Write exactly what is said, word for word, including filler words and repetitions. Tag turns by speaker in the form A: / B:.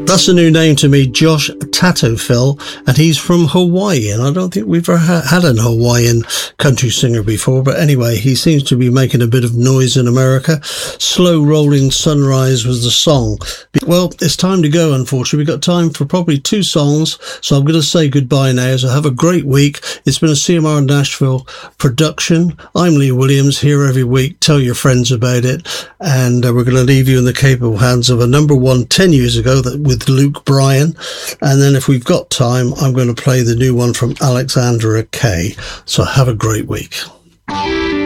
A: That's a new name to me, Josh Tatophil, and he's from Hawaii, and I don't think we've ever ha- had an Hawaiian country singer before, but anyway, he seems to be making a bit of noise in America. Slow Rolling Sunrise was the song. Well, it's time to go, unfortunately. We've got time for probably two songs, so I'm going to say goodbye now, so have a great week. It's been a C M R Nashville production. I'm Lee Williams, here every week. Tell your friends about it, and uh, we're going to leave you in the capable hands of a number one ten years ago that with Luke Bryan, and then if we've got time I'm going to play the new one from Alexandra Kay. So have a great week.